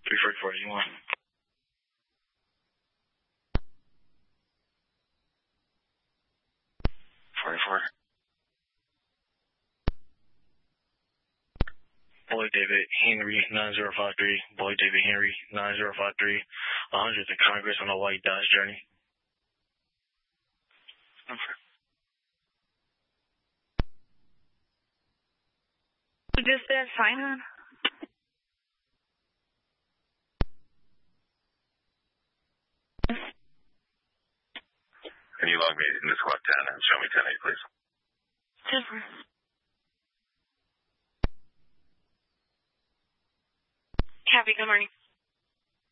344, you want? 44. Boy David Henry 9053. Boy David Henry 9053. 100 to Congress on a white Dodge Journey. You just said China? Can you log me into Squad 10 and show me 10-8, please? Super. Happy, good morning.